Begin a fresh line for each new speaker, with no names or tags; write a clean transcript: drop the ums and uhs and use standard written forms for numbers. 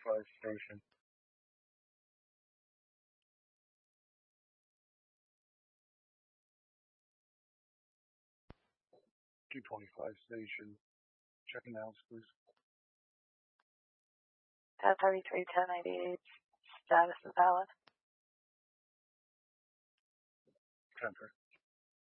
station. 225 station. Checking out, please.
1033, 1098. Status invalid.
Transfer.